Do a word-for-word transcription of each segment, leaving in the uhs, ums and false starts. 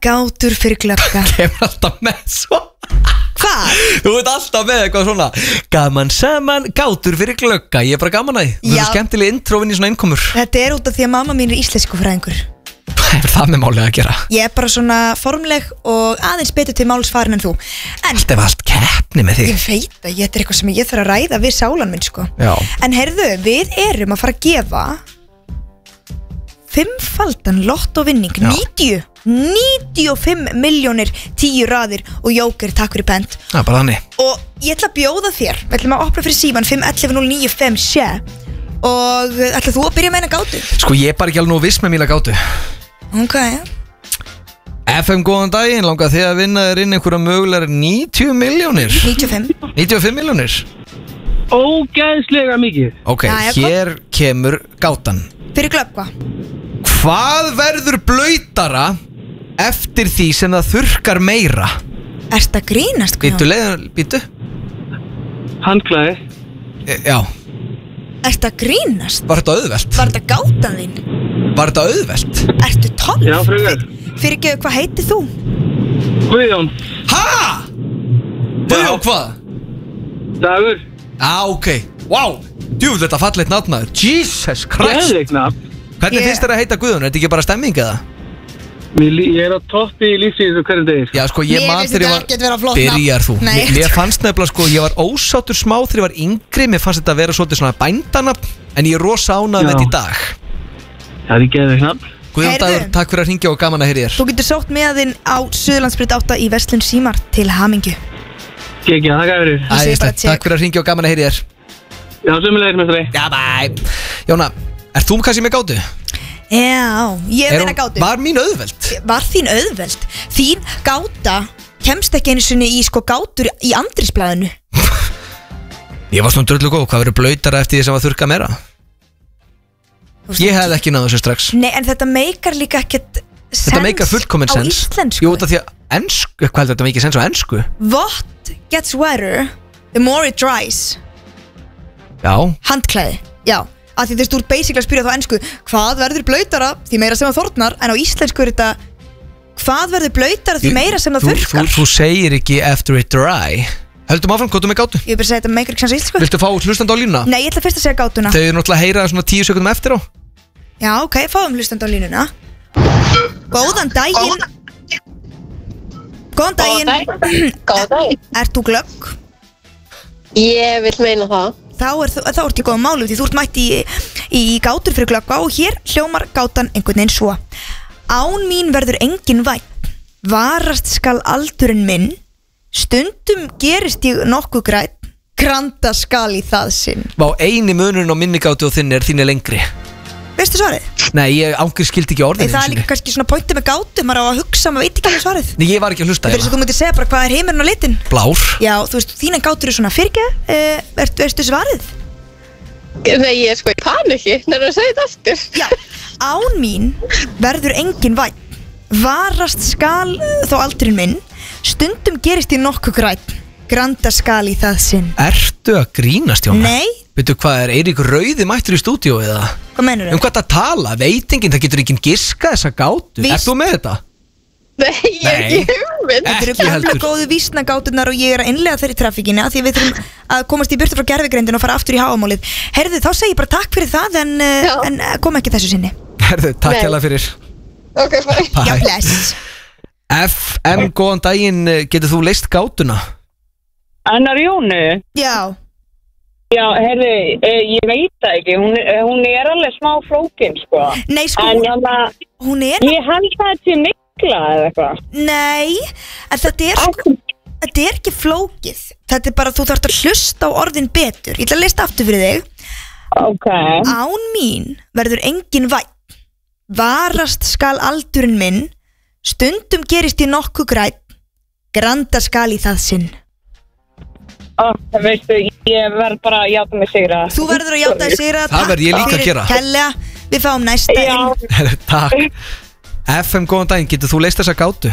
gátur fyrir glögga. Kemur alltaf með svo. Hvað? Þú veit alltaf með eitthvað svona gaman saman, gátur fyrir glögga. Ég er bara gaman að því. Það er skemmtileg introvinn í svona innkomur. Þetta er út af því að mamma mín er íslensku fræðingur. Það er það með málið að gera. Ég er bara svona formleg og aðeins betur til máls farin en þú. En Alltaf allt keppni með þig. ég veit að þetta er eitthvað sem ég þarf að ræða við sálan minn sko. Já. En heyrðu, við erum að fara að gefa fimmfaldan lottovinning, níutíu níutíu og fimm milljónir, tíu raðir og jóker, takk fyrir pent. Það er bara þannig. Og ég ætla að bjóða þér, við ætlum að opna fyrir síman fimm ellefu núll níu fimm sjö og ætla þú að byrja með eina gátu? Sko ég er bara ekki alveg nú viss með mína gátu. Ok. F M góðan daginn, langar þið að vinna þér inn einhverja mögulegar níutíu milljónir? níutíu og fimm. níutíu og fimm milljónir? Ógeðslega mikið. Ok, Jæja, hér kemur gátan. Fyrir glöggva. Hvað verður blautara eftir því sem það þurrkar meira? Ertu að grínast? Býtu leiðan, býtu? Handklæði. E, já. Ertu að grínast? Var þetta auðvelt? Var þetta gátan þín? Var þetta auðvelt? Ertu tólf? Já, frekar. Fyrir ekki, hvað heitir þú? Guðjón. Ha? Guðjón hvað? Dagur. Á, ok. Wow. Djúvill þetta fallegt nafnaður. Jesus Christ. Geðveikna. Hvernig Ég- finnst þér að heita Guðjón? Er þetta ekki bara stemming eða? Ég er á toppi í lífsíðu hverjum degi. Já, sko, ég Mér man finnst þegar ég þetta var... ekkert vera flott nafn. Byrjar þú. Nei. Mér, mér fannst nefnilega, sko, ég var ósáttur smá þegar ég var yngri. Mér fannst þetta að vera svolítið svona bændanafn. En ég er rosa ánægð með Já. þetta í dag. Það er geðveikna. Guðjón Heyrðu. Dagur, takk fyrir að hringja og gaman að heyri þér. Þú getur sótt með þinn á Suðurlandsbraut átta í Verslun Símar til hamingju. Gekja, þakka fyrir. Þú segir bara Æðislegt, check. takk fyrir að hringja og gaman að heyri þér. Já, sömulegir með þrei. Já, bæ. Jóna, ert þú kannski með gátu? Já, ég Er meina hún- gátu. Var mín auðveld? Var þín auðveld? Þín gáta kemst ekki einu sinni í sko gátur í andrisblæðinu. Ég var svona drullu góð, hvað verður blautara eftir því sem að þurrka meira? Ég hefði ekki náðu þessu strax. Nei, en þetta meikar líka ekkert sens Þetta meikar fullkominn á sens. íslensku. Jú, út af því að ensku, hvað heldur þetta meikir sens á ensku? What gets wetter the more it dries? Já. Handklæði, já. Af því þú veist, þú ert basically að spyrja þá ensku hvað verður blautara því meira sem það þornar, en á íslensku er þetta hvað verður blautara því meira sem það Þú- þurrkar. Þú, þú segir ekki after it dry. Höldum áfram, hvað þú með gátu? Ég vil bara segja þetta meikar ekki sens á íslensku. Viltu fá hlustandi á línuna? Nei, ég ætla fyrst að segja gátuna. Þau eru náttúrulega að heyra það svona tíu sekundum eftir á. Já, ok, fáum hlustandi á línuna. Góðan daginn. Góðan daginn. Góðan daginn. Ert þú glögg? Ég vil meina það. Þá er þú- þá ertu í góðum málu því þú ert mætt í, í gátur fyrir glöggva og hér hljómar gátan einhvern veginn svo. Án mín verður engin væn, varast skal aldurinn minn, stundum gerist ég nokkuð græn, granda skal í það sinn. Vá, eini munurinn á minni gátu og þinni er þín er lengri. Veistu svarið? Nei, ég ángur skildi ekki Nei, orðinu það er líka kannski svona pointið með gátu, maður á að hugsa, maður veit ekki alveg svarið. Nei, ég var ekki að hlusta Þetta er þess að þú myndir segja bara hvað er heimurinn á litin. Blár. Já, þú veist, þína gátur er svona fyrrgeð, uh, ertu, ertu svarið? Nei, ég er sko í paniki, nefnir að segja þetta aftur. Já, án mín verður engin væn, varast skal þó aldurinn minn, stundum gerist ég nokkuð græn, granda skal í það sinn. Ertu að grínast, Jóna? Nei, Veitu hvað, er Eirík Rauði mættur í stúdíó eða? hvað meinur Um hvað það tala? Veitingin, það getur ekki giska þessa gátu. Víst. Ert þú með þetta? Nei, ég er Nei. ekki hugmynd. Þetta eru Ekki gamla heldur. góðu vísnagáturnar og ég er að innlega þeirri trafikina því að við þurfum að komast í burtu frá gerfigreindin og fara aftur í háamálið. Herðu, þá segi ég bara takk fyrir það en, uh, Já. en uh, kom ekki þessu sinni. Herðu, takk Nei. hérlega fyrir. Ok, bye. Já, Bye. bless. F M, góðan daginn, getur þú leist gátuna? Annar Jónu? Já, Já, herri, ég veit það ekki, hún, hún er alveg smá flókin, sko. nei sko, En hérna, hún er, ég held það að þetta er mikla eða eitthvað. nei, en þetta er sko, þetta er ekki flókið. Þetta er bara, þú þarft að hlusta á orðin betur. Ég ætla að lista aftur fyrir þig. Ok. Án mín verður engin væn, varast skal aldurinn minn, stundum gerist ég nokkuð græn, granda skal í það sinn. Ó, veistu, ég verð bara að játa mig sigra. Þú verður að játa að sigra. Það verð ég líka að gera. Kella, við fáum næsta Já. inn. Herðu, takk. F M, góðan daginn, getur þú leist þessa gátu?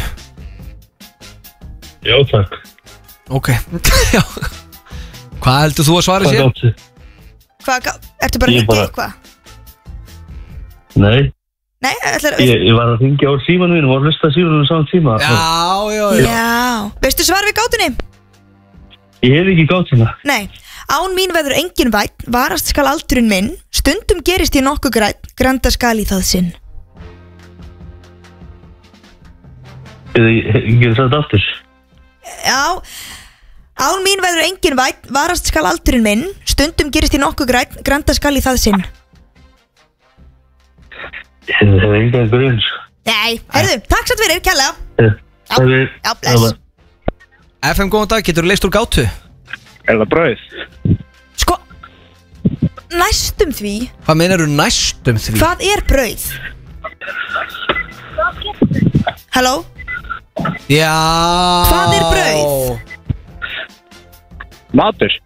Já, takk. Ok. Já. Hvað heldur þú að svara sér? gátu? Hvað, gá- ertu bara Ég að higgja bara- eitthvað? Nei. Nei, ætlar, Ég, ég var að hringja á símanum minn og var að hlusta símanum á saman tíma. Já, já, já Já, veistu svar við gátunni? Ég hef ekki gátt hérna. Nei, án mín verður engin væn, varast skal aldurinn minn, stundum gerist ég nokkuð græn, granda skal í það sinn. Ég getur það aftur. Já, án mín verður engin væn, varast skal aldurinn minn, stundum gerist ég nokkuð græn, granda skal í það sinn. Það er engan grunn. Nei, herðu, takk satt fyrir, kærlega. Já, Það er... já, bless. F M, góðan dag, getur þú leist úr gátu? Er það brauð? Sko, næstum því, Hvað meinar þú næstum því? hvað er brauð? Halló? Já Hvað er brauð? Matur?